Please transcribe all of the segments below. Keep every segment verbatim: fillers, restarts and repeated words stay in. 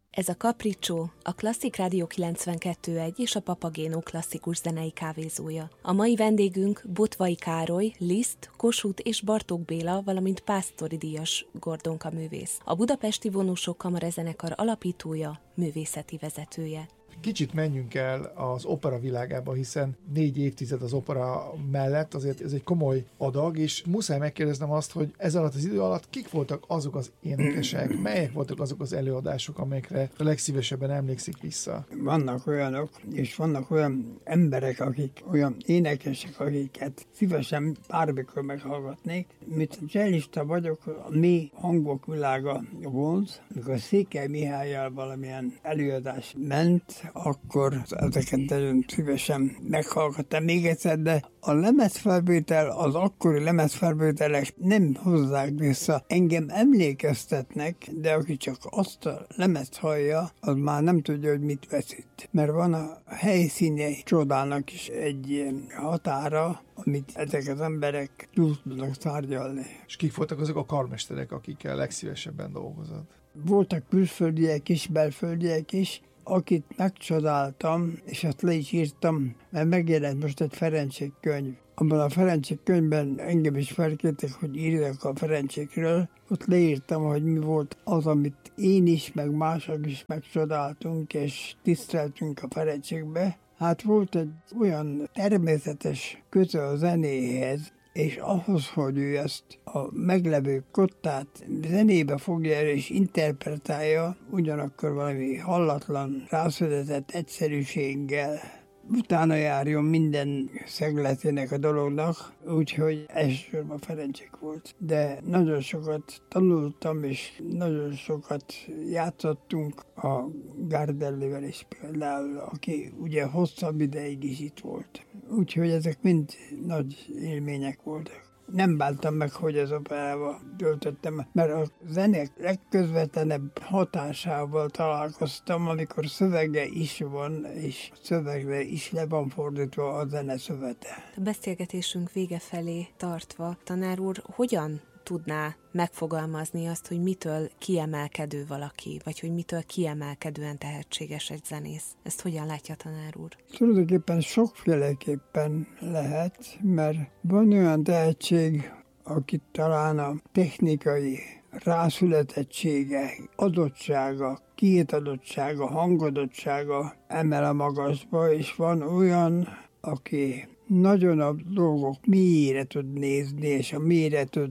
Ez a Capriccio, a Klasszik Rádió kilencvenkettő egy és a Papagéno klasszikus zenei kávézója. A mai vendégünk Botway Károly, Liszt, Kossuth és Bartók Béla, valamint Pásztori díjas Gordonka művész. A Budapesti Vonósok Kamarazenekar alapítója, művészeti vezetője. Kicsit menjünk el az opera világába, hiszen négy évtized az opera mellett, azért ez egy komoly adag, és muszáj megkérdeznem azt, hogy ez alatt az idő alatt kik voltak azok az énekesek, melyek voltak azok az előadások, amelyekre a legszívesebben emlékszik vissza? Vannak olyanok, és vannak olyan emberek, akik olyan énekesek, akiket szívesen bármikor meghallgatnék. Mint cellista vagyok, a mi hangok világa vonz, amikor Székely Mihállyal valamilyen előadás ment, akkor ezeket nagyon szívesen meghallgattam még egyszer, de a lemezfelvétel, az akkori lemezfelvételek nem hozzák vissza. Engem emlékeztetnek, de aki csak azt a lemezt hallja, az már nem tudja, hogy mit veszít. Mert van a helyszíni csodának is egy határa, amit ezek az emberek tudnak tárgyalni. És kik voltak azok a karmesterek, akikkel legszívesebben dolgozott? Voltak külföldiek is, belföldiek is, akit megcsodáltam, és azt le is írtam, mert megjelent most egy Ferencsék könyv. Abban a Ferencsék könyvben engem is felkértek, hogy írjak a Ferencsékről. Ott leírtam, hogy mi volt az, amit én is, meg mások is megcsodáltunk, és tiszteltünk a Ferencsékbe. Hát volt egy olyan természetes köze a zenéhez, és ahhoz, hogy ő ezt a meglevő kottát zenébe fogja és interpretálja, ugyanakkor valami hallatlan, rászületett egyszerűséggel utána járjon minden szegletének a dolognak, úgyhogy elsősorban Ferencsék volt. De nagyon sokat tanultam, és nagyon sokat játszottunk a Gardellivel is például, aki ugye hosszabb ideig is itt volt. Úgyhogy ezek mind nagy élmények voltak. Nem bántam meg, hogy az operába töltöttem, mert a zenék legközvetlenebb hatásával találkoztam, amikor szövege is van, és a szövegre is le van fordítva a zene szövete. A beszélgetésünk vége felé tartva, tanár úr, hogyan tudná megfogalmazni azt, hogy mitől kiemelkedő valaki, vagy hogy mitől kiemelkedően tehetséges egy zenész? Ezt hogyan látja, tanár úr? Tulajdonképpen sokféleképpen lehet, mert van olyan tehetség, akit talán a technikai rászületettsége, adottsága, kiétadottsága, hangadottsága emel a magasba, és van olyan, aki nagyon a dolgok mélyére tud nézni, és a mélyére tud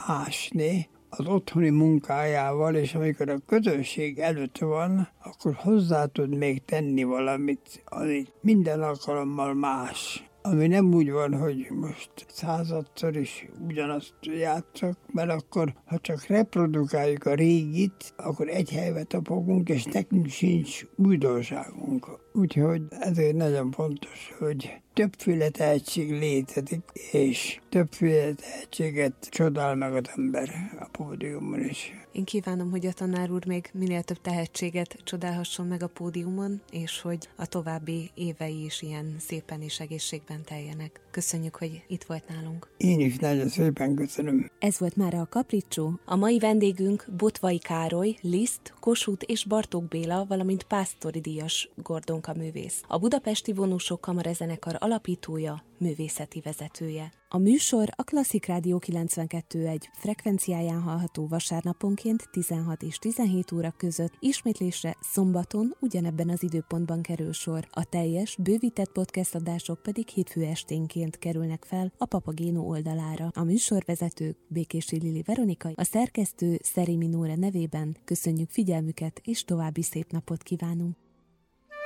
ásni az otthoni munkájával, és amikor a közönség előtt van, akkor hozzá tud még tenni valamit, ami minden alkalommal más. Ami nem úgy van, hogy most századszor is ugyanazt játszok, mert akkor, ha csak reprodukáljuk a régit, akkor egy helybe tapogunk, és nekünk sincs újdonságunk. Úgyhogy ezért nagyon fontos, hogy többféle tehetség létezik, és többféle tehetséget csodál meg az ember a pódiumon is. Én kívánom, hogy a tanár úr még minél több tehetséget csodálhasson meg a pódiumon, és hogy a további évei is ilyen szépen és egészségben teljenek. Köszönjük, hogy itt volt nálunk. Én is nagyon szépen köszönöm. Ez volt mára a Capriccio. A mai vendégünk Botway Károly, Liszt, Kossuth és Bartók Béla, valamint Pásztori díjas Gordonka művész. A Budapesti Vonósok Kamarazenekar alapítója, művészeti vezetője. A műsor a Klasszik Rádió kilencvenkettő egy frekvenciáján hallható vasárnaponként tizenhat és tizenhét óra között, ismétlésre szombaton ugyanebben az időpontban kerül sor. A teljes, bővített podcast adások pedig hétfő esténként kerülnek fel a Papagéno oldalára. A műsorvezetők Békési Lili Veronika, a szerkesztő Szeri Minóra nevében köszönjük figyelmüket és további szép napot kívánunk.